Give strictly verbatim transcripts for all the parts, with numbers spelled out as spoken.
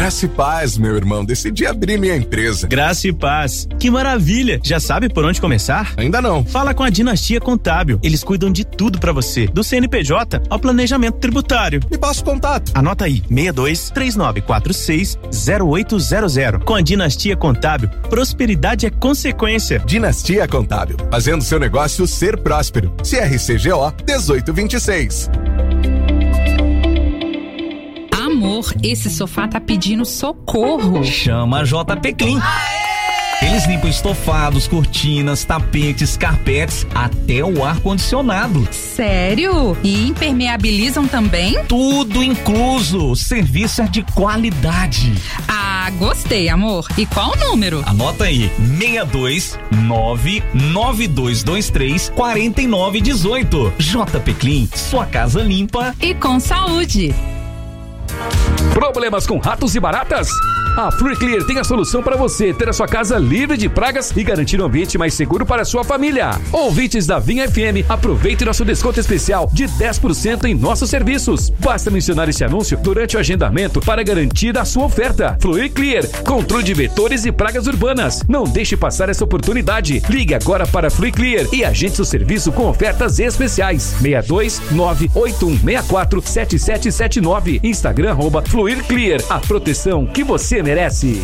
Graça e paz, meu irmão. Decidi abrir minha empresa. Graça e paz. Que maravilha. Já sabe por onde começar? Ainda não. Fala com a Dinastia Contábil. Eles cuidam de tudo pra você, do C N P J ao planejamento tributário. Me passa o contato. Anota aí, seis dois três nove quatro seis zero oito zero zero. Com a Dinastia Contábil, prosperidade é consequência. Dinastia Contábil, fazendo seu negócio ser próspero. C R C G O dezoito vinte e seis. Amor, esse sofá tá pedindo socorro. Chama a J P Clean. Eles limpam estofados, cortinas, tapetes, carpetes, até o ar-condicionado. Sério? E impermeabilizam também? Tudo incluso. Serviço é de qualidade. Ah, gostei, amor. E qual o número? Anota aí, seis dois nove nove dois dois três quatro nove um oito. J P Clean, sua casa limpa e com saúde. Problemas com ratos e baratas? A Flea Clear tem a solução para você ter a sua casa livre de pragas e garantir um ambiente mais seguro para a sua família. Ouvintes da Vinha F M, aproveite nosso desconto especial de dez por cento em nossos serviços. Basta mencionar este anúncio durante o agendamento para garantir a sua oferta. Flea Clear, controle de vetores e pragas urbanas. Não deixe passar essa oportunidade. Ligue agora para Flea Clear e agende seu serviço com ofertas especiais. seis dois nove oito um seis quatro sete sete sete nove. Instagram arroba Fluir Clear, a proteção que você merece.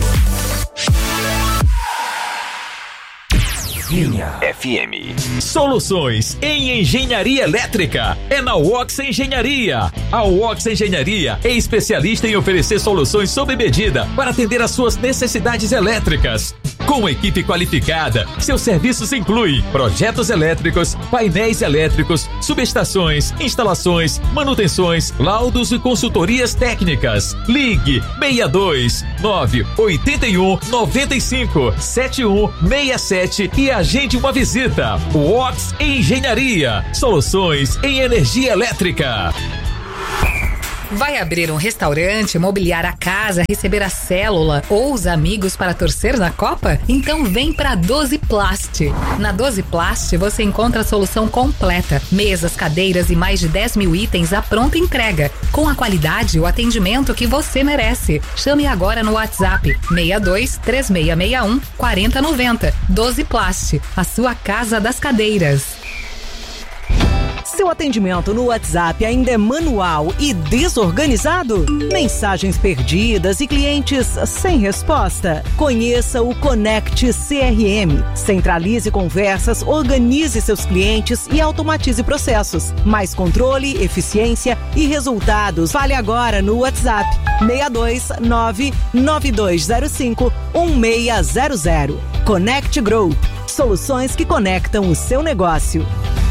Vinha F M. Soluções em engenharia elétrica é na Wox Engenharia. A Wox Engenharia é especialista em oferecer soluções sob medida para atender às suas necessidades elétricas. Com equipe qualificada, seus serviços incluem projetos elétricos, painéis elétricos, subestações, instalações, manutenções, laudos e consultorias técnicas. Ligue seis dois nove oito um nove cinco sete um seis sete e agende uma visita. Wox Engenharia, soluções em energia elétrica. Vai abrir um restaurante, mobiliar a casa, receber a célula ou os amigos para torcer na Copa? Então vem pra doze Plast. Na doze Plast você encontra a solução completa. Mesas, cadeiras e mais de dez mil itens à pronta entrega. Com a qualidade e o atendimento que você merece. Chame agora no WhatsApp seis dois três seis seis um quatro zero nove zero. doze Plast, a sua casa das cadeiras. Seu atendimento no WhatsApp ainda é manual e desorganizado? Mensagens perdidas e clientes sem resposta? Conheça o Connect C R M. Centralize conversas, organize seus clientes e automatize processos. Mais controle, eficiência e resultados. Fale agora no WhatsApp seis dois nove nove dois zero cinco um seis zero zero. Connect Group. Soluções que conectam o seu negócio.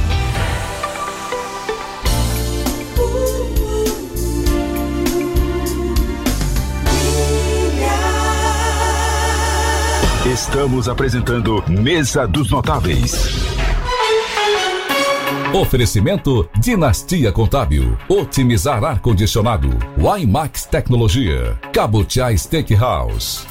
Estamos apresentando Mesa dos Notáveis. Oferecimento Dinastia Contábil, otimizar ar-condicionado, Wimax Tecnologia, Cabotiá Steakhouse.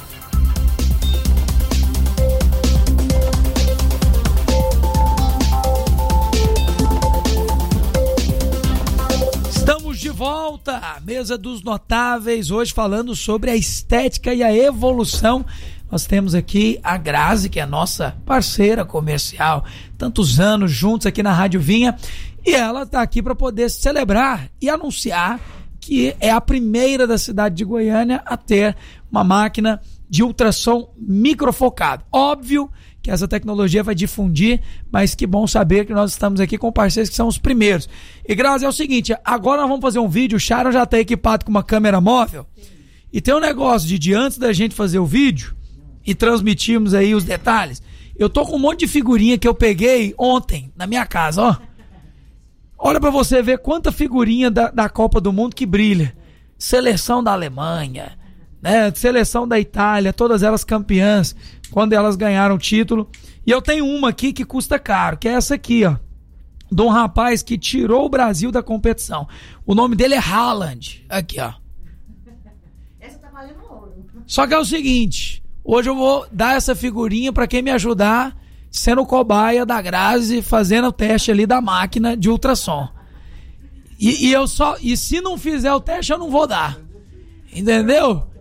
Estamos de volta à Mesa dos Notáveis, hoje falando sobre a estética e a evolução. Nós temos aqui a Grazi, que é nossa parceira comercial, tantos anos juntos aqui na Rádio Vinha, e ela está aqui para poder celebrar e anunciar que é a primeira da cidade de Goiânia a ter uma máquina de ultrassom microfocado. Óbvio que essa tecnologia vai difundir, mas que bom saber que nós estamos aqui com parceiros que são os primeiros. E Grazi, é o seguinte, agora nós vamos fazer um vídeo, o Sharon já está equipado com uma câmera móvel, e tem um negócio de, de antes da gente fazer o vídeo, e transmitirmos aí os detalhes, eu tô com um monte de figurinha que eu peguei ontem na minha casa, ó. Olha pra você ver quanta figurinha da, da Copa do Mundo que brilha. Seleção da Alemanha, né? Seleção da Itália, todas elas campeãs, quando elas ganharam o título. E eu tenho uma aqui que custa caro, que é essa aqui, ó. De um rapaz que tirou o Brasil da competição. O nome dele é Haaland. Aqui, ó. Essa tá valendo ouro. Só que é o seguinte... Hoje eu vou dar essa figurinha para quem me ajudar, sendo cobaia da Grazi, fazendo o teste ali da máquina de ultrassom. E, e eu só, e se não fizer o teste, eu não vou dar. Entendeu?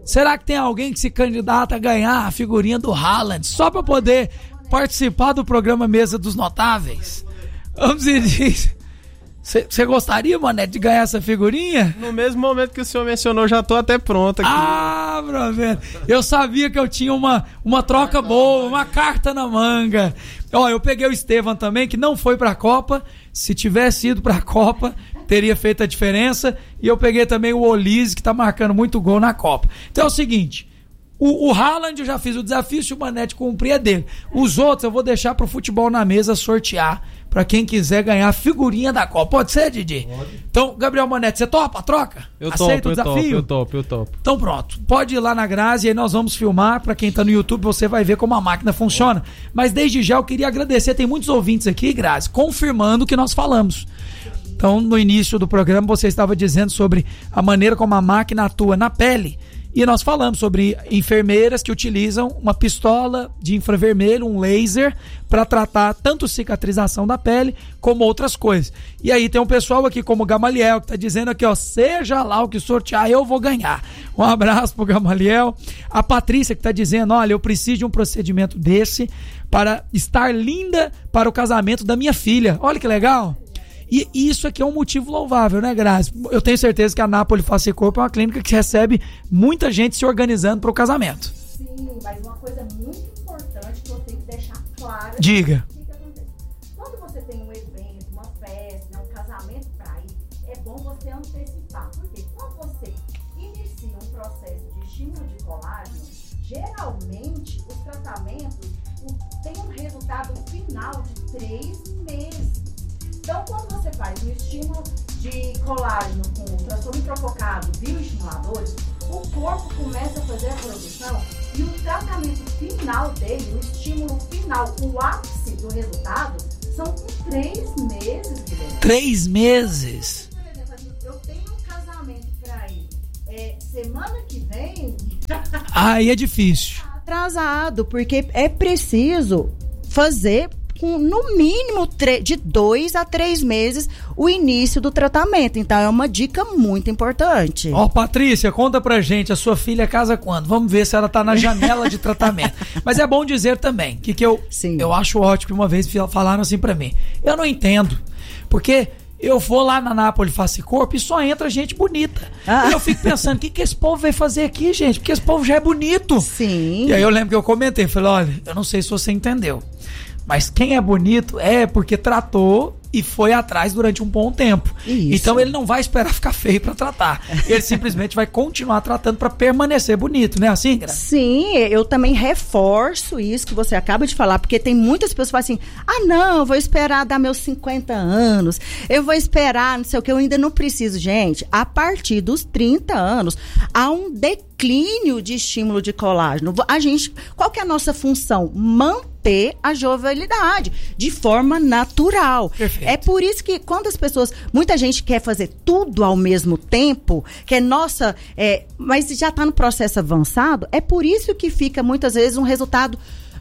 Será que tem alguém que se candidata a ganhar a figurinha do Haaland só para poder participar do programa Mesa dos Notáveis? Vamos dizer, você gostaria, Manete, de ganhar essa figurinha? No mesmo momento que o senhor mencionou, já tô até pronto aqui. Ah, brother, eu sabia que eu tinha uma, uma troca boa, uma carta na manga. Ó, eu peguei o Estevam também, que não foi pra Copa. Se tivesse ido pra Copa, teria feito a diferença. E eu peguei também o Olise, que tá marcando muito gol na Copa. Então é o seguinte, o, o Haaland eu já fiz o desafio, se o Manete cumprir é dele. Os outros eu vou deixar pro Futebol na Mesa sortear, pra quem quiser ganhar a figurinha da Copa. Pode ser, Didi? Pode. Então, Gabriel Manete, você topa a troca? Eu Aceita topo, o desafio? eu topo, eu topo, eu topo. Então pronto, pode ir lá na Grazi e aí nós vamos filmar. Pra quem tá no YouTube, você vai ver como a máquina funciona. Mas desde já eu queria agradecer, tem muitos ouvintes aqui, Grazi, confirmando o que nós falamos. Então, no início do programa, você estava dizendo sobre a maneira como a máquina atua na pele. E nós falamos sobre enfermeiras que utilizam uma pistola de infravermelho, um laser, para tratar tanto cicatrização da pele como outras coisas. E aí tem um pessoal aqui como o Gamaliel, que está dizendo aqui, ó, seja lá o que sortear, eu vou ganhar. Um abraço pro Gamaliel. A Patrícia que está dizendo, olha, eu preciso de um procedimento desse para estar linda para o casamento da minha filha. Olha que legal. E isso aqui é um motivo louvável, né, Grazi? Eu tenho certeza que a Napoli Face e Corpo é uma clínica que recebe muita gente se organizando para o casamento. Sim, mas uma coisa muito importante que eu tenho que deixar clara. Diga. O que, que acontece? Quando você tem um evento, uma festa, um casamento para ir, é bom você antecipar. Porque quando você inicia um processo de estímulo de colágeno, geralmente os tratamentos têm um resultado final de três meses. Então, quando você faz um estímulo de colágeno com transtorno trofocado, bioestimuladores, o corpo começa a fazer a produção e o tratamento final dele, o estímulo final, o ápice do resultado, são com três meses, Guilherme. Três meses? Por exemplo, eu tenho um casamento para ir é, semana que vem. Aí é difícil. Atrasado, porque é preciso fazer com no mínimo de dois a três meses o início do tratamento. Então é uma dica muito importante. Ó, oh, Patrícia, conta pra gente, a sua filha casa quando? Vamos ver se ela tá na janela de tratamento. Mas é bom dizer também que, que eu, eu acho ótimo que uma vez falaram assim pra mim. Eu não entendo, porque eu vou lá na Napoli Face e Corpo e só entra gente bonita. Ah. E eu fico pensando, o que, que esse povo vai fazer aqui, gente? Porque esse povo já é bonito. Sim. E aí eu lembro que eu comentei, falei, olha, eu não sei se você entendeu, mas quem é bonito é porque tratou e foi atrás durante um bom tempo. Isso. Então ele não vai esperar ficar feio pra tratar. Ele simplesmente vai continuar tratando pra permanecer bonito, né? Assim, Gra? Sim, eu também reforço isso que você acaba de falar, porque tem muitas pessoas que falam assim, ah não, eu vou esperar dar meus cinquenta anos, eu vou esperar, não sei o que, eu ainda não preciso. Gente, a partir dos trinta anos, há um declínio de estímulo de colágeno. A gente, qual que é a nossa função? Manter a jovialidade de forma natural. Perfeito. É por isso que quando as pessoas, muita gente quer fazer tudo ao mesmo tempo, que é nossa, é, mas já está no processo avançado, é por isso que fica muitas vezes um resultado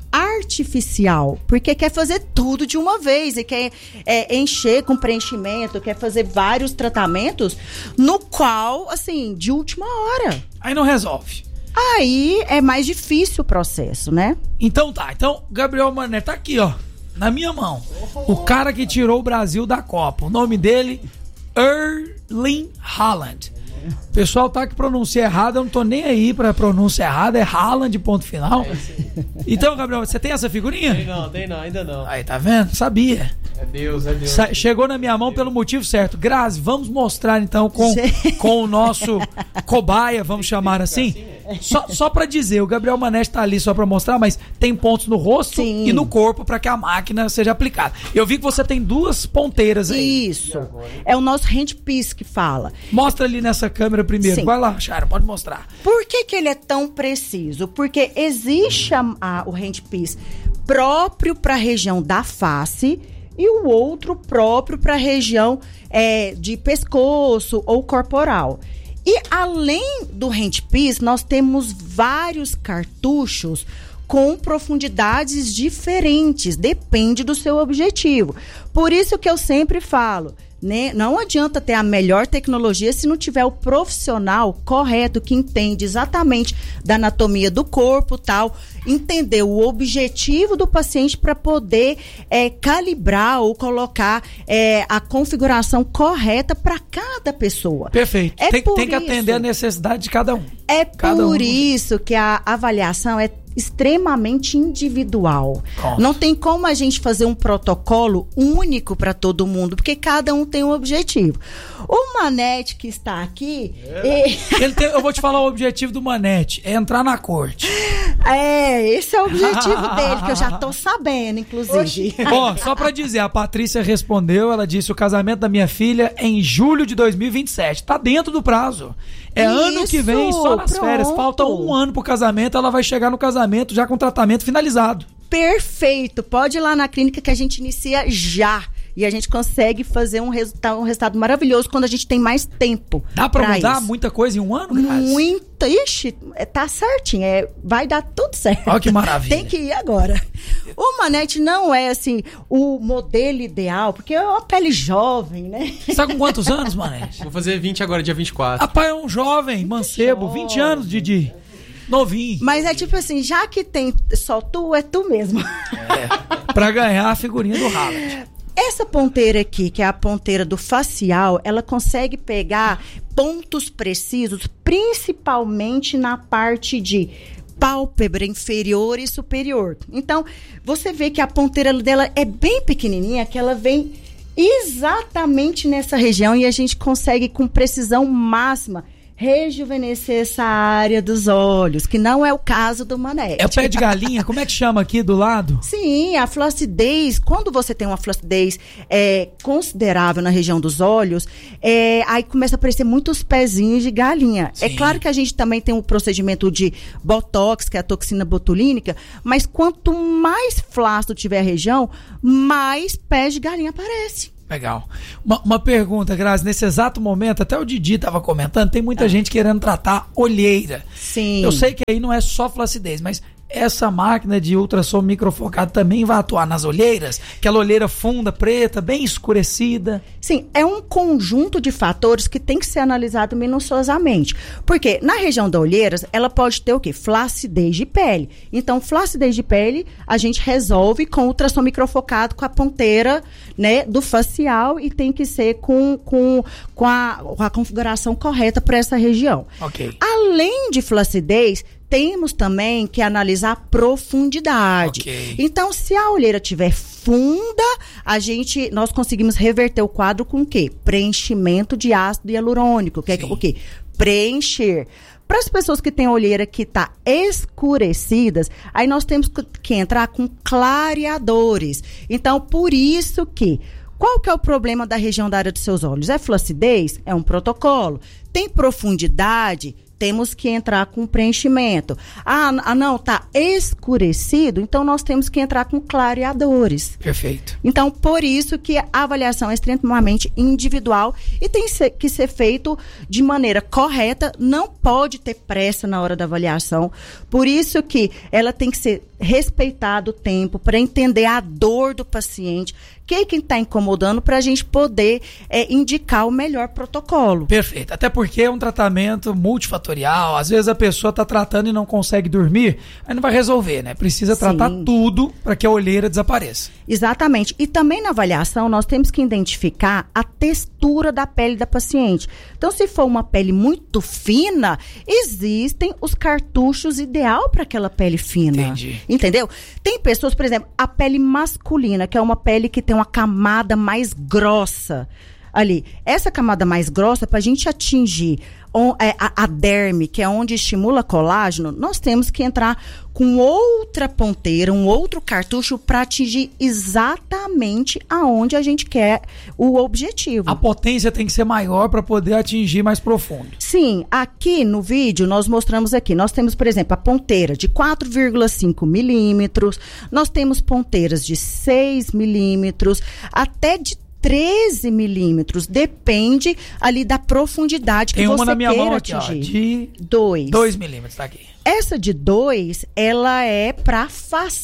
artificial, porque quer fazer tudo de uma vez e quer é, encher com preenchimento, quer fazer vários tratamentos, no qual, assim, de última hora. Aí não resolve. Aí é mais difícil o processo, né? Então tá, então Gabriel Mané tá aqui, ó, na minha mão. O cara que tirou o Brasil da Copa. O nome dele, Erling Haaland. O pessoal tá que pronuncia errado, eu não tô nem aí pra pronúncia errada, é Haaland, ponto final. Então, Gabriel, você tem essa figurinha? Tem não, tem não, ainda não. Aí, tá vendo? Sabia. É Deus, é Deus. Sa- chegou na minha mão pelo motivo certo. Grazi, vamos mostrar então com, com o nosso cobaia, vamos chamar assim. Só, só pra dizer, o Gabriel Manete tá ali só pra mostrar, mas tem pontos no rosto Sim. e no corpo pra que a máquina seja aplicada. Eu vi que você tem duas ponteiras aí. Isso. É o nosso handpiece que fala. Mostra ali nessa câmera primeiro. Sim. Vai lá, Chara, pode mostrar. Por que que ele é tão preciso? Porque existe a, a, o handpiece próprio para a região da face e o outro próprio para a região é, de pescoço ou corporal. E além do handpiece, nós temos vários cartuchos com profundidades diferentes, depende do seu objetivo. Por isso que eu sempre falo, né? Não adianta ter a melhor tecnologia se não tiver o profissional correto, que entende exatamente da anatomia do corpo, tal, entender o objetivo do paciente para poder é, calibrar ou colocar é, a configuração correta para cada pessoa. Perfeito. É tem, por tem que isso, atender a necessidade de cada um. É cada por um. isso que a avaliação é extremamente individual. Nossa. Não tem como a gente fazer um protocolo único para todo mundo, porque cada um tem um objetivo. O Manete que está aqui... É. E... Ele tem, eu vou te falar o objetivo do Manete, é entrar na corte. É, esse é o objetivo dele, que eu já tô sabendo, inclusive. Ó, só pra dizer, a Patrícia respondeu, ela disse, o casamento da minha filha é em julho de dois mil e vinte e sete. Tá dentro do prazo. É Isso, ano que vem, só nas pronto. férias. Falta um ano pro casamento, ela vai chegar no casamento já com o tratamento finalizado. Perfeito. Pode ir lá na clínica que a gente inicia já. E a gente consegue fazer um resultado, um resultado maravilhoso quando a gente tem mais tempo. Dá pra, pra mudar isso. muita coisa em um ano, Grazi? Muita. Ixi, tá certinho. É, vai dar tudo certo. Olha que maravilha. Tem que ir agora. O Manete não é, assim, o modelo ideal, porque é uma pele jovem, né? Você tá com quantos anos, Manete? Vou fazer vinte agora, dia vinte e quatro. Rapaz, é um jovem, mancebo, jovem. vinte anos, Didi. Novinho. Mas é tipo assim, já que tem só tu, é tu mesmo. É, pra ganhar a figurinha do Haaland. Essa ponteira aqui, que é a ponteira do facial, ela consegue pegar pontos precisos, principalmente na parte de pálpebra inferior e superior. Então, você vê que a ponteira dela é bem pequenininha, que ela vem exatamente nessa região e a gente consegue com precisão máxima rejuvenescer essa área dos olhos, que não é o caso do Manete. É o pé de galinha? Como é que chama aqui do lado? Sim, a flacidez, quando você tem uma flacidez é, considerável na região dos olhos, é, aí começa a aparecer muitos pezinhos de galinha. Sim. É claro que a gente também tem um procedimento de botox, que é a toxina botulínica, mas quanto mais flácido tiver a região, mais pés de galinha aparece. Legal. Uma, uma pergunta, Grazi, nesse exato momento, até o Didi estava comentando, tem muita ah. gente querendo tratar olheira. Sim. Eu sei que aí não é só flacidez, mas essa máquina de ultrassom microfocado também vai atuar nas olheiras? Aquela olheira funda, preta, bem escurecida? Sim, é um conjunto de fatores que tem que ser analisado minuciosamente. Porque na região da olheira, ela pode ter o quê? Flacidez de pele. Então, flacidez de pele, a gente resolve com ultrassom microfocado, com a ponteira, né, do facial, e tem que ser com, com, com, a, com a configuração correta para essa região. Ok. Além de flacidez, temos também que analisar a profundidade. Okay. Então, se a olheira tiver funda, a gente, nós conseguimos reverter o quadro com o quê? Preenchimento de ácido hialurônico. Que é o quê? Preencher. Para as pessoas que têm olheira que está escurecidas, aí nós temos que entrar com clareadores. Então, por isso que... Qual que é o problema da região da área dos seus olhos? É flacidez? É um protocolo. Tem profundidade? Temos que entrar com preenchimento. Ah, ah, não, tá escurecido, então nós temos que entrar com clareadores. Perfeito. Então, por isso que a avaliação é extremamente individual e tem que ser feito de maneira correta, não pode ter pressa na hora da avaliação. Por isso que ela tem que ser respeitado o tempo para entender a dor do paciente, o que que está incomodando, para a gente poder é, indicar o melhor protocolo. Perfeito, até porque é um tratamento multifatorial, às vezes a pessoa está tratando e não consegue dormir, aí não vai resolver, né? Precisa tratar Sim. tudo para que a olheira desapareça. Exatamente, e também na avaliação nós temos que identificar a textura da pele da paciente. Então, se for uma pele muito fina, existem os cartuchos ideal para aquela pele fina. Entendi. Entendeu? Tem pessoas, por exemplo, a pele masculina, que é uma pele que tem uma camada mais grossa ali. Essa camada mais grossa, para a gente atingir on, é, a, a derme, que é onde estimula colágeno, nós temos que entrar com outra ponteira, um outro cartucho para atingir exatamente aonde a gente quer o objetivo. A potência tem que ser maior para poder atingir mais profundo. Sim, aqui no vídeo nós mostramos aqui, nós temos, por exemplo, a ponteira de quatro vírgula cinco milímetros, nós temos ponteiras de seis milímetros, até de treze milímetros, depende ali da profundidade que Tem você uma na minha queira mão aqui, atingir. Ó, de dois. dois milímetros, tá aqui. Essa de dois, ela é para face.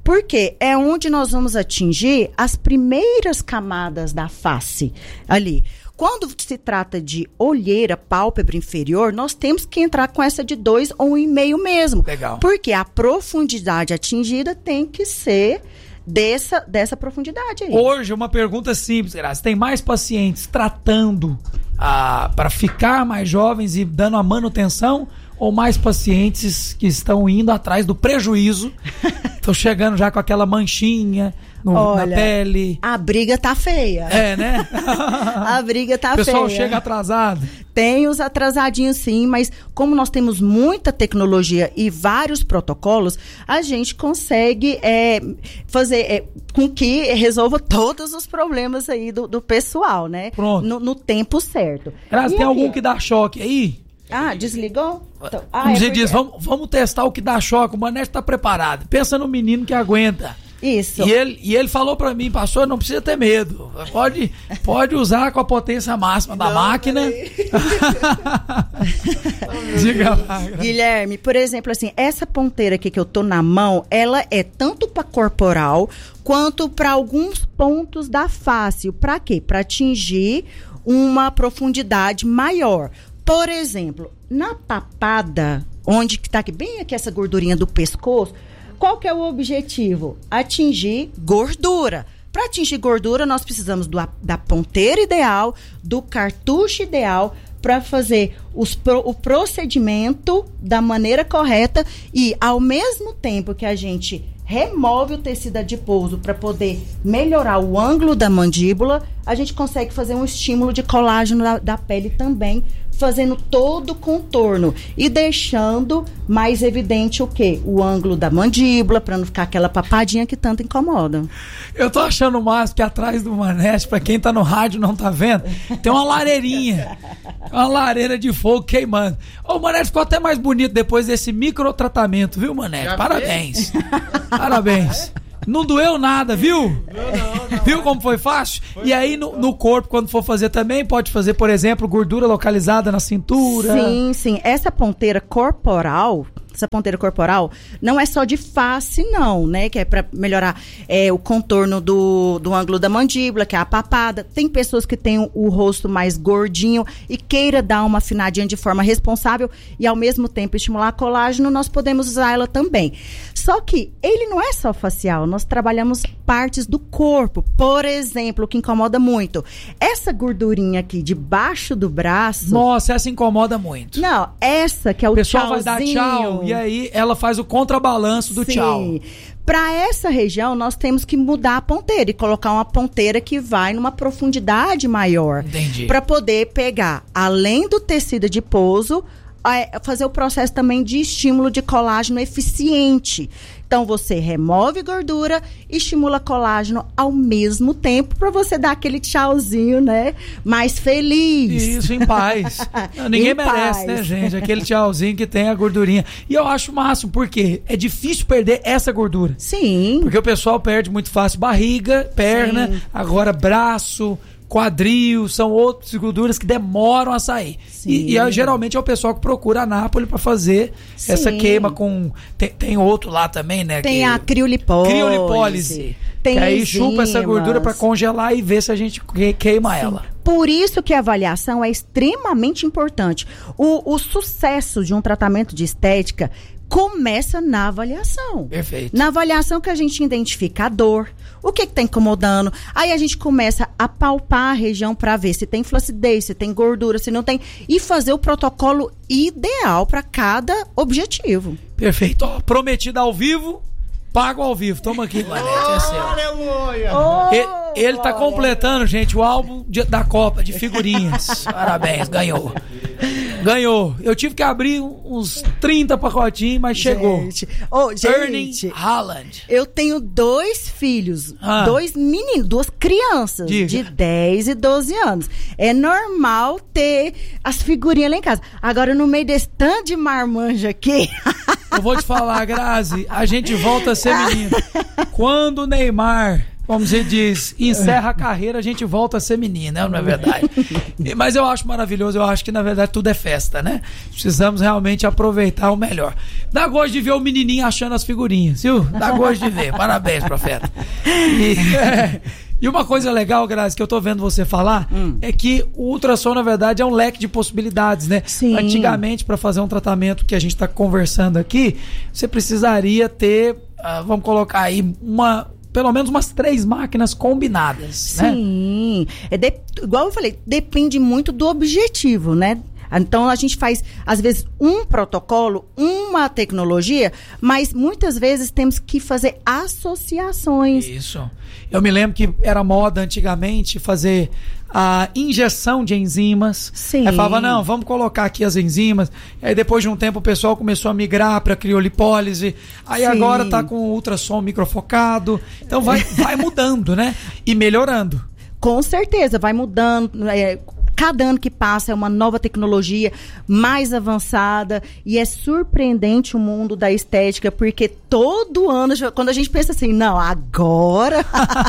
Porque é onde nós vamos atingir as primeiras camadas da face ali. Quando se trata de olheira, pálpebra inferior, nós temos que entrar com essa de dois ou um e meio mesmo. Legal. Porque a profundidade atingida tem que ser dessa, dessa profundidade aí. Hoje, uma pergunta simples, Graça. Tem mais pacientes tratando ah, para ficar mais jovens e dando a manutenção, ou mais pacientes que estão indo atrás do prejuízo, estão chegando já com aquela manchinha no, Olha, na pele? A briga tá feia. É, né? A briga tá feia. O pessoal chega atrasado. Tem os atrasadinhos sim, mas como nós temos muita tecnologia e vários protocolos, a gente consegue é, fazer é, com que resolva todos os problemas aí do, do pessoal, né? Pronto. No, no tempo certo. Graça, tem aqui? algum que dá choque aí? Ah, desligou? Então, ah, Como é você porque... diz, vamos, vamos testar o que dá choque. O Manete está preparado. Pensa no menino que aguenta. Isso. E ele, e ele falou pra mim, pastor, não precisa ter medo. Pode, pode usar com a potência máxima da não, máquina. Diga lá. Guilherme, por exemplo, assim, essa ponteira aqui que eu tô na mão, ela é tanto para corporal quanto para alguns pontos da face. Pra quê? Para atingir uma profundidade maior. Por exemplo, na papada, onde que tá aqui, bem aqui essa gordurinha do pescoço, qual que é o objetivo? Atingir gordura. Para atingir gordura, nós precisamos do, da ponteira ideal, do cartucho ideal, para fazer os, o procedimento da maneira correta e, ao mesmo tempo que a gente remove o tecido adiposo para poder melhorar o ângulo da mandíbula, a gente consegue fazer um estímulo de colágeno da, da pele também, fazendo todo o contorno e deixando mais evidente o quê? O ângulo da mandíbula, para não ficar aquela papadinha que tanto incomoda. Eu tô achando o máximo que atrás do Manete, para quem tá no rádio não tá vendo, tem uma lareirinha, uma lareira de fogo queimando. O Manete ficou até mais bonito depois desse microtratamento, viu, Manete? Já Parabéns. Parabéns. Não doeu nada, viu? Não, não, não. Viu como foi fácil? Foi e aí no, no corpo, quando for fazer também, pode fazer, por exemplo, gordura localizada na cintura. Sim, sim. Essa ponteira corporal, essa ponteira corporal não é só de face, não, né? Que é para melhorar é, o contorno do, do ângulo da mandíbula, que é a papada. Tem pessoas que têm o, o rosto mais gordinho e queira dar uma afinadinha de forma responsável e ao mesmo tempo estimular colágeno, nós podemos usar ela também. Só que ele não é só facial, nós trabalhamos partes do corpo. Por exemplo, o que incomoda muito, essa gordurinha aqui debaixo do braço. Nossa, essa incomoda muito. Não, essa que é o tchauzinho. O pessoal vai dar tchau e aí ela faz o contrabalanço do Sim. tchau. Para essa região, nós temos que mudar a ponteira e colocar uma ponteira que vai numa profundidade maior. Entendi. Para poder pegar, além do tecido adiposo, é, fazer o processo também de estímulo de colágeno eficiente. Então, você remove gordura e estimula colágeno ao mesmo tempo para você dar aquele tchauzinho, né? Mais feliz. Isso, em paz. Ninguém em merece, paz. né, gente? Aquele tchauzinho que tem a gordurinha. E eu acho o máximo, porque é difícil perder essa gordura. Sim. Porque o pessoal perde muito fácil barriga, perna, Sim. agora braço, quadril, são outras gorduras que demoram a sair. E, e geralmente é o pessoal que procura a Nápoles para fazer Sim. essa queima com... Tem, tem outro lá também, né? Tem que, a criolipólise. Criolipólise. Tem que aí enzimas. chupa essa gordura para congelar e ver se a gente queima Sim. ela. Por isso que a avaliação é extremamente importante. O, o sucesso de um tratamento de estética começa na avaliação. Perfeito. Na avaliação que a gente identifica a dor, o que está incomodando. Aí a gente começa a palpar a região para ver se tem flacidez, se tem gordura, se não tem. E fazer o protocolo ideal para cada objetivo. Perfeito. Ó, prometido ao vivo, pago ao vivo. Toma aqui, Manete, é seu. Aleluia! Oh, ele, ele tá completando, gente, o álbum de, da Copa de figurinhas. Parabéns, ganhou. Ganhou. Eu tive que abrir uns trinta pacotinhos, mas chegou. Gente, oh, Erling gente, Haaland. Eu tenho dois filhos, ah. dois meninos, duas crianças Diga. de dez e doze anos. É normal ter as figurinhas lá em casa. Agora, no meio desse tanto de marmanja aqui... Eu vou te falar, Grazi, a gente volta a ser menino. Quando o Neymar, como você diz, encerra a carreira, a gente volta a ser menino, não é verdade? Mas eu acho maravilhoso, eu acho que na verdade tudo é festa, né? Precisamos realmente aproveitar o melhor. dá gosto de ver o menininho achando as figurinhas, viu? Dá gosto de ver. Parabéns, profeta. E, é, e uma coisa legal, Grazi, que eu tô vendo você falar, hum. é que o ultrassom, na verdade, é um leque de possibilidades, né? Sim. Antigamente, para fazer um tratamento que a gente tá conversando aqui, você precisaria ter, uh, vamos colocar aí, uma... pelo menos umas três máquinas combinadas, Sim. né? É de, igual eu falei, depende muito do objetivo, né? Então, a gente faz, às vezes, um protocolo, uma tecnologia, mas muitas vezes temos que fazer associações. Isso. Eu me lembro que era moda antigamente fazer a injeção de enzimas. Sim. Aí falava, não, vamos colocar aqui as enzimas. Aí depois de um tempo o pessoal começou a migrar para criolipólise. Aí Sim. agora tá com o ultrassom microfocado. Então vai, vai mudando, né? E melhorando. Com certeza, vai mudando. É, cada ano que passa é uma nova tecnologia mais avançada e é surpreendente o mundo da estética, porque todo ano, quando a gente pensa assim, não, agora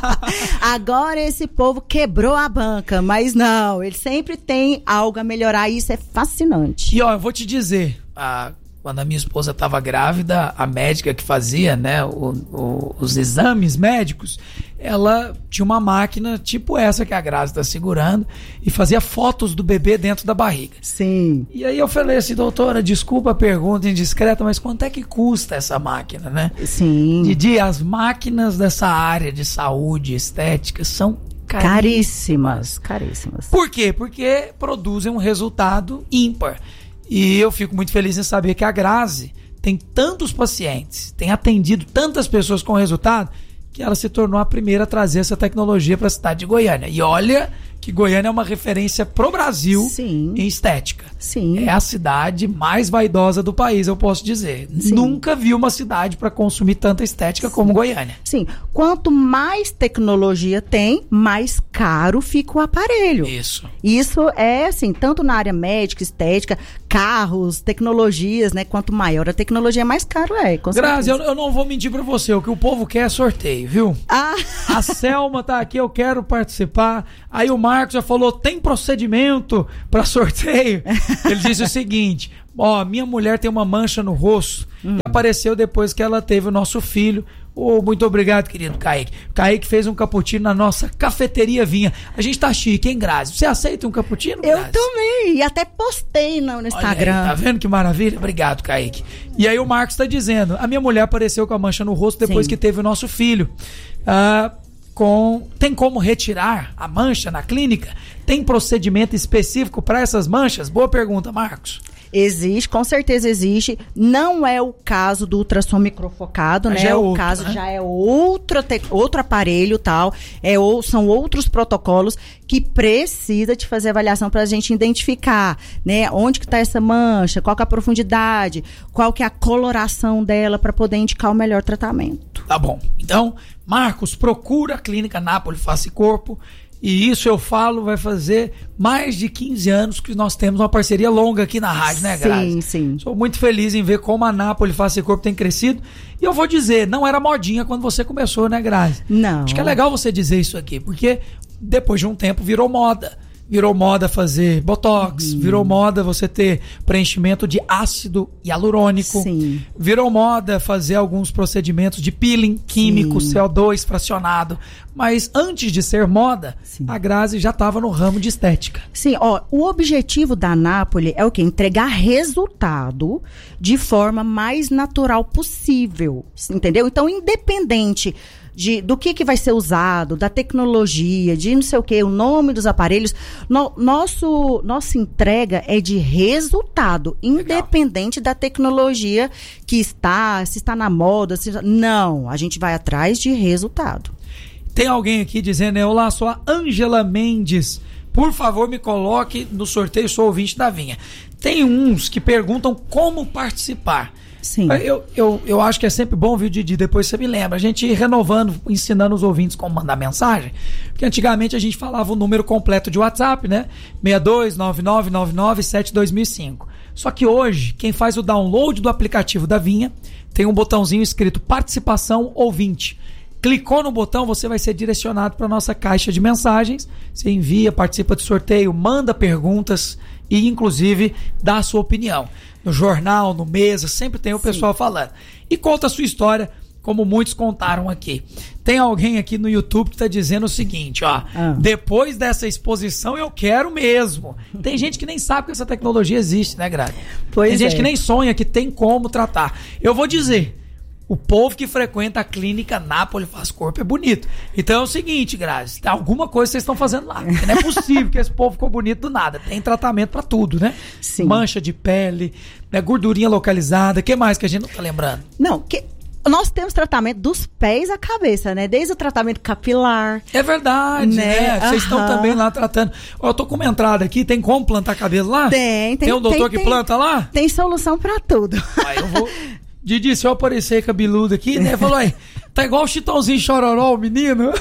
agora esse povo quebrou a banca, mas não, ele sempre tem algo a melhorar e isso é fascinante. E ó, eu vou te dizer, a quando a minha esposa estava grávida, a médica que fazia, né, o, o, os exames médicos, ela tinha uma máquina tipo essa que a Grazi está segurando e fazia fotos do bebê dentro da barriga. Sim. E aí eu falei assim, doutora, desculpa a pergunta indiscreta, mas quanto é que custa essa máquina, né? Sim. Didi, as máquinas dessa área de saúde estética são caríssimas. Caríssimas. Por quê? Porque produzem um resultado ímpar. E eu fico muito feliz em saber que a Grazi tem tantos pacientes, tem atendido tantas pessoas com resultado, que ela se tornou a primeira a trazer essa tecnologia para a cidade de Goiânia. E olha que Goiânia é uma referência pro Brasil Sim. em estética. Sim. É a cidade mais vaidosa do país, eu posso dizer. Sim. Nunca vi uma cidade para consumir tanta estética Sim. como Goiânia. Sim. Quanto mais tecnologia tem, mais caro fica o aparelho. Isso. Isso é assim, tanto na área médica, estética, carros, tecnologias, né? Quanto maior a tecnologia, mais caro é. Grazi, eu, eu não vou mentir para você, o que o povo quer é sorteio, viu? Ah. A Selma tá aqui, eu quero participar. Aí o Marcos já falou, tem procedimento para sorteio? Ele disse o seguinte, ó, minha mulher tem uma mancha no rosto, hum. que apareceu depois que ela teve o nosso filho. Oh, muito obrigado, querido Kaique. Kaique fez um cappuccino na nossa cafeteria Vinha. A gente tá chique, hein, Grazi? Você aceita um cappuccino, Eu Grazi? também, e até postei no, no Instagram. Aí, tá vendo que maravilha? Obrigado, Kaique. E aí o Marcos tá dizendo, a minha mulher apareceu com a mancha no rosto depois Sim. que teve o nosso filho. Ah... Com, tem como retirar a mancha na clínica? Tem procedimento específico para essas manchas? Boa pergunta, Marcos. Existe, com certeza existe. Não é o caso do ultrassom microfocado, Mas né? é o outro, caso né? já é outro, te, outro aparelho, tal. É, ou, são outros protocolos que precisa de fazer avaliação para a gente identificar, né? Onde que está essa mancha, qual que é a profundidade, qual que é a coloração dela para poder indicar o melhor tratamento. Tá bom. Então, Marcos, procura a Clínica Nápoles Face e Corpo. E isso eu falo, vai fazer mais de quinze anos que nós temos uma parceria longa aqui na rádio, né, Grazi? Sim, sim. Sou muito feliz em ver como a Nápoles Face e Corpo tem crescido. E eu vou dizer, não era modinha quando você começou, né, Grazi? Não. Acho que é legal você dizer isso aqui, porque depois de um tempo virou moda. Virou moda fazer botox, hum. virou moda você ter preenchimento de ácido hialurônico. Sim. Virou moda fazer alguns procedimentos de peeling químico, Sim. C O dois fracionado. Mas antes de ser moda, Sim. a Grazi já estava no ramo de estética. Sim, ó, o objetivo da Nápoles é o quê? Entregar resultado de forma mais natural possível, entendeu? Então, independente de, do que, que vai ser usado, da tecnologia, de não sei o que, o nome dos aparelhos, no, nosso, nossa entrega é de resultado, independente Legal. Da tecnologia que está, se está na moda, se, não, a gente vai atrás de resultado. Tem alguém aqui dizendo, olá, sou a Ângela Mendes, por favor me coloque no sorteio, sou ouvinte da Vinha. Tem uns que perguntam como participar. Sim. Eu, eu, eu acho que é sempre bom, viu, Didi, depois você me lembra, a gente ir renovando, ensinando os ouvintes como mandar mensagem, porque antigamente a gente falava o número completo de WhatsApp, né, seis dois nove nove nove nove sete dois mil e cinco. Só que hoje, quem faz o download do aplicativo da Vinha, tem um botãozinho escrito participação ouvinte. Clicou no botão, você vai ser direcionado para a nossa caixa de mensagens, você envia, participa do sorteio, manda perguntas e inclusive dá a sua opinião. no jornal, no Mesa, sempre tem o Sim. pessoal falando. E conta a sua história, como muitos contaram aqui. Tem alguém aqui no YouTube que tá dizendo o seguinte, ó. Ah. Depois dessa exposição eu quero mesmo. Tem gente que nem sabe que essa tecnologia existe, né, Grazi? Pois tem gente é. que nem sonha que tem como tratar. Eu vou dizer, o povo que frequenta a clínica Nápoles Faz Corpo é bonito. Então é o seguinte, Grazi, tem alguma coisa que vocês estão fazendo lá. Porque não é possível que esse povo ficou bonito do nada. Tem tratamento pra tudo, né? Sim. Mancha de pele, né, gordurinha localizada. O que mais que a gente não tá lembrando? Não, que... Nós temos tratamento dos pés à cabeça, né? Desde o tratamento capilar. É verdade, né? Né? Vocês estão Aham. também lá tratando. Ó, eu tô com uma entrada aqui, tem como plantar cabelo lá? Tem, tem. Tem um doutor tem, que tem, planta lá? Tem solução pra tudo. Aí eu vou... Didi, se eu aparecer cabeludo aqui, né? Falou aí, tá igual o Chitãozinho Chororó, o menino.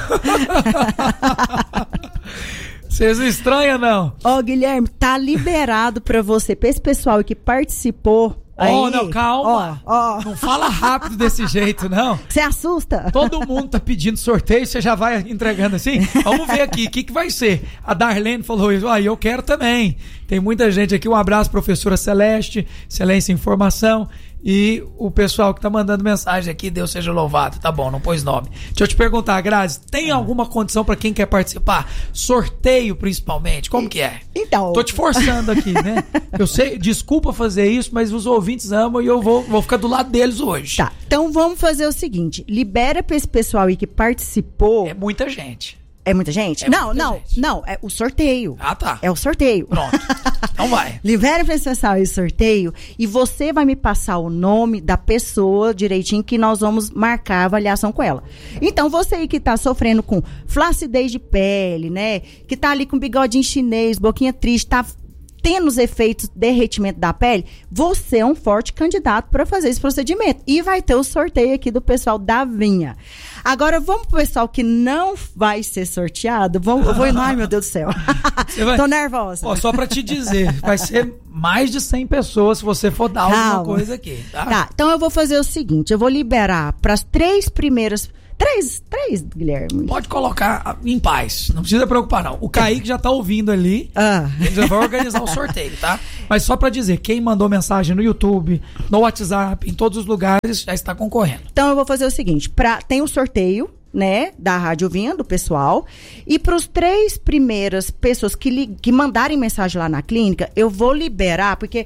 Vocês não estranham, não? Ó, Guilherme, tá liberado pra você, pra esse pessoal que participou. Ó, aí, não, calma. Ó, ó. Não fala rápido desse jeito, não. Você assusta? Todo mundo tá pedindo sorteio, você já vai entregando assim? Vamos ver aqui, o que, que vai ser? A Darlene falou isso, ah, eu quero também. Tem muita gente aqui, um abraço, professora Celeste, excelência em informação. E o pessoal que tá mandando mensagem aqui, Deus seja louvado. Tá bom, não pôs nome. Deixa eu te perguntar, Grazi, tem alguma condição pra quem quer participar? Sorteio, principalmente, como que é? Então... Tô te forçando aqui, né? Eu sei, desculpa fazer isso, mas os ouvintes amam e eu vou, vou ficar do lado deles hoje. Tá, então vamos fazer o seguinte, libera pra esse pessoal aí que participou... É muita gente. É muita gente? É não, muita não, gente. não, é o sorteio. Ah, tá. É o sorteio. Pronto. Então vai. Libera pra esse pessoal esse sorteio e você vai me passar o nome da pessoa direitinho que nós vamos marcar a avaliação com ela. Então, você aí que tá sofrendo com flacidez de pele, né? Que tá ali com bigodinho chinês, boquinha triste, tá tendo os efeitos de derretimento da pele, você é um forte candidato para fazer esse procedimento. E vai ter o sorteio aqui do pessoal da Vinha. Agora, vamos pro pessoal que não vai ser sorteado. Vamos, eu vou... Ai, meu Deus do céu. Vai... Tô nervosa. Ó, só pra te dizer, vai ser mais de cem pessoas se você for dar Calma. alguma coisa aqui. Tá? Tá, então eu vou fazer o seguinte, eu vou liberar para as três primeiras... Três, três, Guilherme. Pode colocar em paz, não precisa preocupar não. O Kaique já tá ouvindo ali, ah. ele já vai organizar o sorteio, tá? Mas só pra dizer, quem mandou mensagem no YouTube, no WhatsApp, em todos os lugares, já está concorrendo. Então eu vou fazer o seguinte, pra, tem o sorteio, né, da Rádio Vinha, do pessoal, e para os três primeiras pessoas que, li, que mandarem mensagem lá na clínica, eu vou liberar, porque...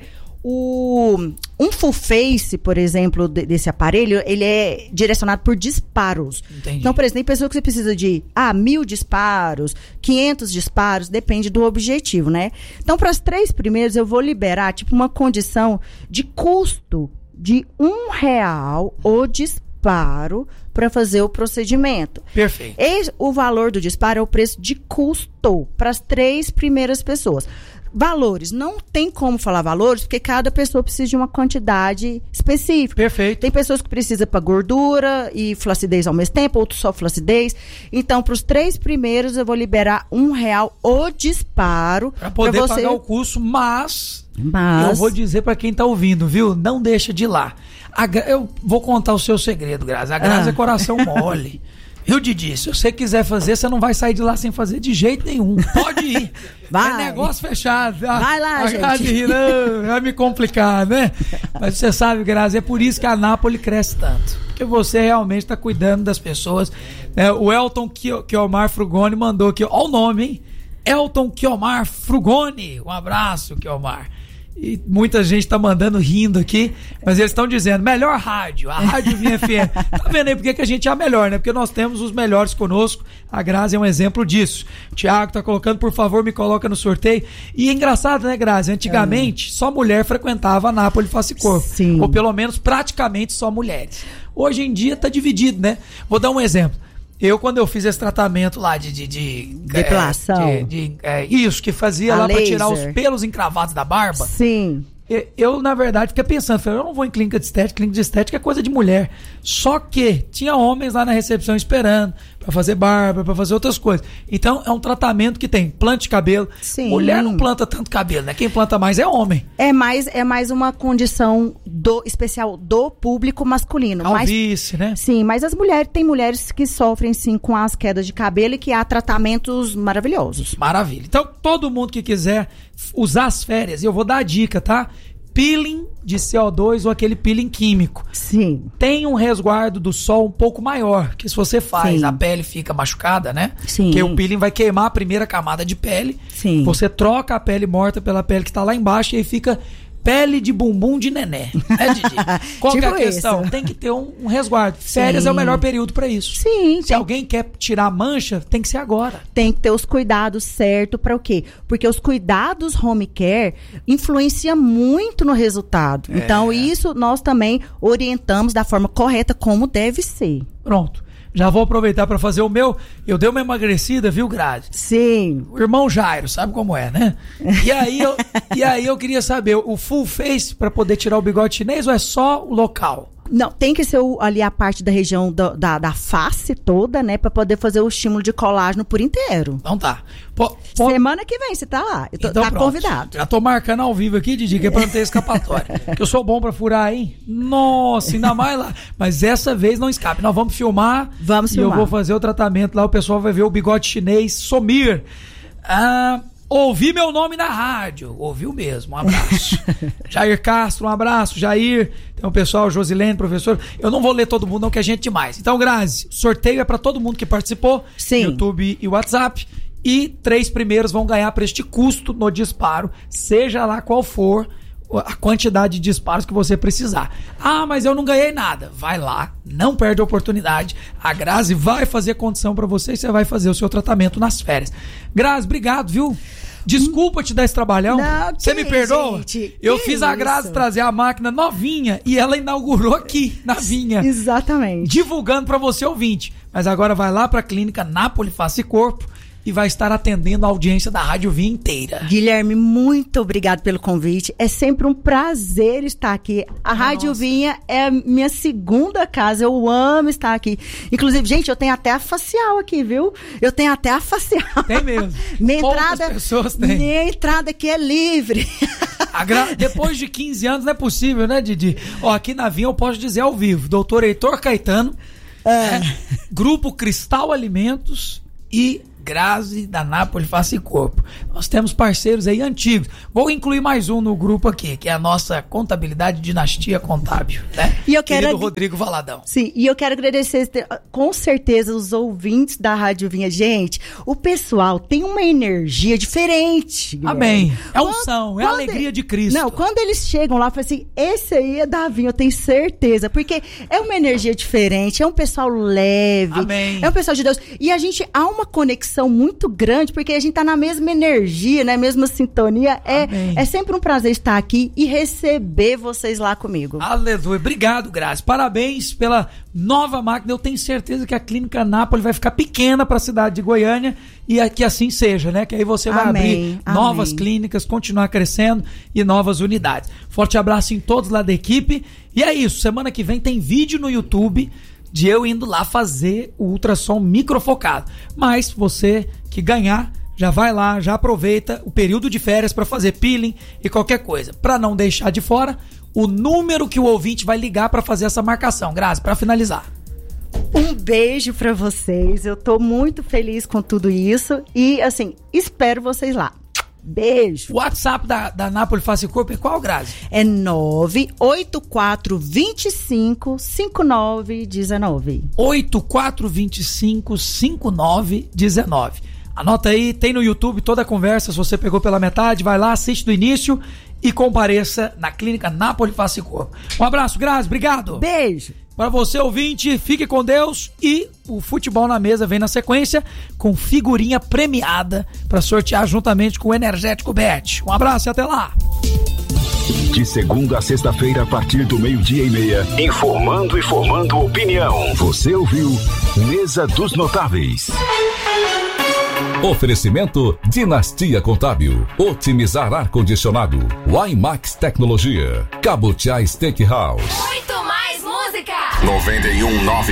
O, um full face, por exemplo, de, desse aparelho, ele é direcionado por disparos. Entendi. Então, por exemplo, tem pessoa que você precisa de ah, mil disparos, quinhentos disparos, depende do objetivo, né? Então, para as três primeiras, eu vou liberar, tipo, uma condição de custo de um real o disparo para fazer o procedimento. Perfeito. Esse, o valor do disparo é o preço de custo para as três primeiras pessoas. Valores, não tem como falar valores, porque cada pessoa precisa de uma quantidade específica. Perfeito. Tem pessoas que precisam para gordura e flacidez ao mesmo tempo, outros só flacidez. Então, para os três primeiros, eu vou liberar um real o disparo. Para poder pra você... pagar o curso, mas, mas... eu vou dizer para quem tá ouvindo, viu? Não deixa de ir lá. A, eu vou contar o seu segredo, Grazi. A Grazi ah. é coração mole. Eu te disse, se você quiser fazer, você não vai sair de lá sem fazer de jeito nenhum. Pode ir. Vai. É negócio fechado. Vai lá, a, gente. A rir, não, vai me complicar, né? Mas você sabe, Grazi, é por isso que a Nápoles cresce tanto. Porque você realmente está cuidando das pessoas. É, o Elton Chiomar Frugoni mandou aqui, olha o nome, hein? Elton Chiomar Frugoni. Um abraço, Chiomar. E muita gente tá mandando rindo aqui, mas eles estão dizendo, melhor rádio, a Rádio Vinha F M. Tá vendo aí porque que a gente é a melhor, né? Porque nós temos os melhores conosco, a Grazi é um exemplo disso. O Thiago tá colocando, por favor, me coloca no sorteio. E é engraçado, né, Grazi? Antigamente, é. só mulher frequentava a Nápoles Faz Corpo. Sim. Ou pelo menos, praticamente só mulheres. Hoje em dia tá dividido, né? Vou dar um exemplo. Eu, quando eu fiz esse tratamento lá de... de, de depilação. É, de, de, é, isso, que fazia a lá laser. Pra tirar os pelos encravados da barba. Sim. Eu, eu, na verdade, fiquei pensando, falei, eu não vou em clínica de estética, clínica de estética é coisa de mulher. Só que tinha homens lá na recepção esperando pra fazer barba, pra fazer outras coisas. Então, é um tratamento que tem planta de cabelo. Sim. Mulher não planta tanto cabelo, né? Quem planta mais é homem. É mais, é mais uma condição do, especial do público masculino. Calvície, mas, né? Sim, mas as mulheres, tem mulheres que sofrem, sim, com as quedas de cabelo e que há tratamentos maravilhosos. Maravilha. Então, todo mundo que quiser usar as férias, e eu vou dar a dica, tá? peeling de C O dois ou aquele peeling químico. Sim. Tem um resguardo do sol um pouco maior, que se você faz, Sim. a pele fica machucada, né? Sim. Porque o peeling vai queimar a primeira camada de pele. Sim. Você troca a pele morta pela pele que está lá embaixo e aí fica pele de bumbum de neném. Né, Didi? Qual Tipo que é a questão? isso. Tem que ter um, um resguardo. Férias Sim. é o melhor período para isso. Sim. Se alguém quer tirar a mancha, tem que ser agora. Tem que ter os cuidados certos para o quê? Porque os cuidados home care influenciam muito no resultado. É. Então, isso nós também orientamos da forma correta como deve ser. Pronto. Já vou aproveitar para fazer o meu. Eu dei uma emagrecida, viu, Grazi? Sim. O irmão Jairo, sabe como é, né? E aí eu, e aí eu queria saber, o full face para poder tirar o bigode chinês ou é só o local? Não, tem que ser o, ali a parte da região da, da, da face toda, né? Pra poder fazer o estímulo de colágeno por inteiro. Então tá. Pô, pô... Semana que vem você tá lá. Eu tô, então tá pronto. Convidado. Já tô marcando ao vivo aqui, Didi, que é pra não ter escapatória. Que eu sou bom pra furar, hein? Nossa, ainda mais lá. Mas essa vez não escape. Nós vamos filmar. Vamos e filmar. eu vou fazer o tratamento lá. O pessoal vai ver o bigode chinês sumir. Ah... Ouvi meu nome na rádio. Ouviu mesmo. Um abraço. Jair Castro, um abraço. Jair, tem o pessoal, Josilene, professor. Eu não vou ler todo mundo, não, que é gente demais. Então, Grazi, o sorteio é para todo mundo que participou. Sim. YouTube e WhatsApp. E três primeiros vão ganhar para este custo no disparo, seja lá qual for a quantidade de disparos que você precisar. Ah, mas eu não ganhei nada. Vai lá, não perde a oportunidade. A Grazi vai fazer condição pra você e você vai fazer o seu tratamento nas férias. Grazi, obrigado, viu? Desculpa te dar esse trabalhão. Não, você que, me perdoa? gente, eu que fiz a Grazi isso? trazer a máquina novinha e ela inaugurou aqui, na Vinha. Exatamente. Divulgando pra você, ouvinte. Mas agora vai lá pra clínica Nápoles Face e Corpo e vai estar atendendo a audiência da Rádio Vinha inteira. Guilherme, muito obrigado pelo convite. É sempre um prazer estar aqui. A Rádio Nossa. Vinha é a minha segunda casa. Eu amo estar aqui. Inclusive, gente, eu tenho até a facial aqui, viu? Eu tenho até a facial. Tem mesmo. Minha Poucas entrada, pessoas têm. minha entrada aqui é livre. A gra... Depois de quinze anos não é possível, né, Didi? Ó, aqui na Vinha eu posso dizer ao vivo. Doutor Heitor Caetano, Ah. é, Grupo Cristal Alimentos e Grazi da Nápoles Face e Corpo. Nós temos parceiros aí antigos. Vou incluir mais um no grupo aqui, que é a nossa Contabilidade Dinastia Contábil, né? E eu quero Querido ag- Rodrigo Valadão. Sim, e eu quero agradecer com certeza os ouvintes da Rádio Vinha. Gente, o pessoal tem uma energia diferente. Guilherme. Amém. É Quando- unção, é a quando alegria ele- de Cristo. Não, quando eles chegam lá, eu falo assim, esse aí é da Vinha, eu tenho certeza. Porque é uma energia diferente, é um pessoal leve. Amém. É um pessoal de Deus. E a gente há uma conexão muito grande, porque a gente tá na mesma energia, na mesma sintonia. É, Amém. é sempre um prazer estar aqui e receber vocês lá comigo. Aleluia. Obrigado, Grazi. Parabéns pela nova máquina. Eu tenho certeza que a Clínica Nápoles vai ficar pequena para a cidade de Goiânia e que assim seja, né? Que aí você vai Amém. abrir novas Amém. clínicas, continuar crescendo e novas unidades. Forte abraço em todos lá da equipe. E é isso. Semana que vem tem vídeo no YouTube de eu indo lá fazer o ultrassom microfocado. Mas você que ganhar, já vai lá, já aproveita o período de férias para fazer peeling e qualquer coisa. Para não deixar de fora, o número que o ouvinte vai ligar para fazer essa marcação. Grazi, para finalizar. Um beijo pra vocês. Eu tô muito feliz com tudo isso. E, assim, espero vocês lá. Beijo. O WhatsApp da, da Nápoles Face e Corpo é qual, Grazi? É nove oito quatro dois cinco cinco nove um nove. oito quatro dois cinco cinco nove um nove. Anota aí, tem no YouTube toda a conversa. Se você pegou pela metade, vai lá, assiste do início e compareça na Clínica Nápoles Face e Corpo. Um abraço, Grazi. Obrigado. Beijo. Para você, ouvinte, fique com Deus e o Futebol na Mesa vem na sequência com figurinha premiada para sortear juntamente com o Energético Bet. Um abraço e até lá. De segunda a sexta-feira, a partir do meio-dia e meia, informando e formando opinião. Você ouviu Mesa dos Notáveis. Oferecimento Dinastia Contábil, otimizar ar-condicionado, Wimax Tecnologia, Cabotiá Steakhouse. Muito mais música. noventa e um nove.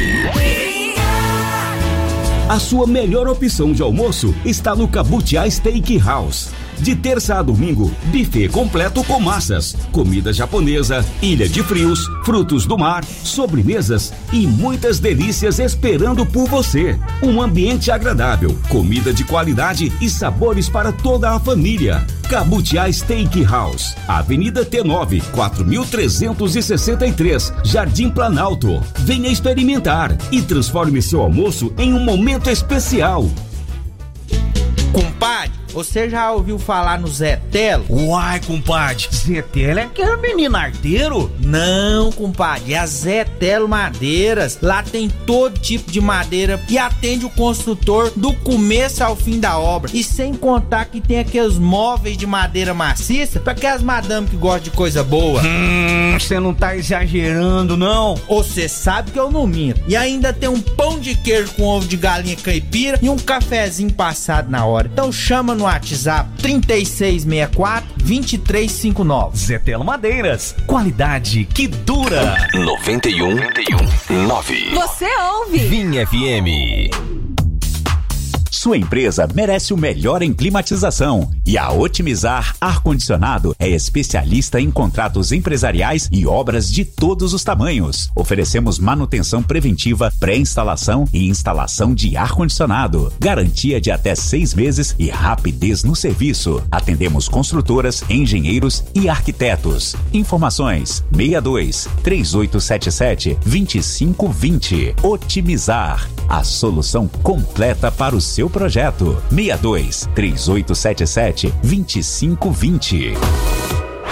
A sua melhor opção de almoço está no Cabotiá Steakhouse. De terça a domingo, buffet completo com massas, comida japonesa, ilha de frios, frutos do mar, sobremesas e muitas delícias esperando por você. Um ambiente agradável, comida de qualidade e sabores para toda a família. Cabutiá Steakhouse, Avenida T nove, quatro mil trezentos e sessenta e três, Jardim Planalto. Venha experimentar e transforme seu almoço em um momento especial. Compadre, você já ouviu falar no Zé Telo? Uai, compadre, Zé Telo é aquele menino arteiro? Não, compadre, é a Zé Telo Madeiras. Lá tem todo tipo de madeira e atende o construtor do começo ao fim da obra. E sem contar que tem aqueles móveis de madeira maciça para aquelas madame que gostam de coisa boa. Hum, você não tá exagerando, não? Você sabe que eu não minto. E ainda tem um pão de queijo com ovo de galinha caipira e um cafezinho passado na hora. Então chama no WhatsApp trinta e seis sessenta e quatro, vinte e três cinquenta e nove. Zé Telo Madeiras, qualidade que dura. noventa e um ponto nove. Você ouve Vim F M. Sua empresa merece o melhor em climatização e a Otimizar Ar-Condicionado é especialista em contratos empresariais e obras de todos os tamanhos. Oferecemos manutenção preventiva, pré-instalação e instalação de ar-condicionado. Garantia de até seis meses e rapidez no serviço. Atendemos construtoras, engenheiros e arquitetos. Informações seis dois, três oito sete sete, dois cinco dois zero. Otimizar, a solução completa para o seu projeto. seis dois, três oito sete sete, dois cinco dois zero.